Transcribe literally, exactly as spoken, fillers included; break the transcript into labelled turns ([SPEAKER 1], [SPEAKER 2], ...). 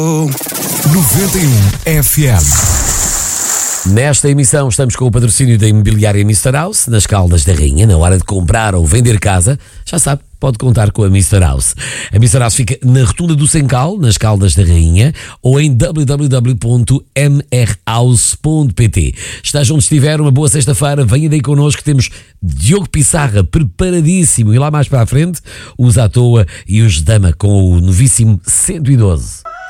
[SPEAKER 1] noventa e um F M.
[SPEAKER 2] Nesta emissão estamos com o patrocínio da Imobiliária mister House, nas Caldas da Rainha. Na hora de comprar ou vender casa, já sabe, pode contar com a mister House. A mister House fica na Rotunda do Sencal, nas Caldas da Rainha, ou em w w w ponto m r house ponto p t. Esteja onde estiver, uma boa sexta-feira, venha daí connosco, temos Diogo Pissarra preparadíssimo, e lá mais para a frente, os à toa e os dama com o novíssimo cento e doze.